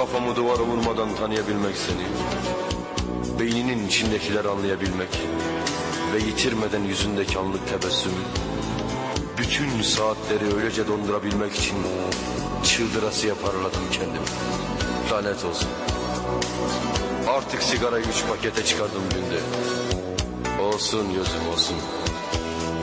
Kafamı duvara vurmadan tanıyabilmek seni, beyninin içindekileri anlayabilmek ve yitirmeden yüzündeki anlık tebessümü, bütün saatleri öylece dondurabilmek için çıldırasıya parladım kendimi. Lanet olsun. Artık sigarayı 3 pakete çıkardım günde. Olsun gözüm olsun.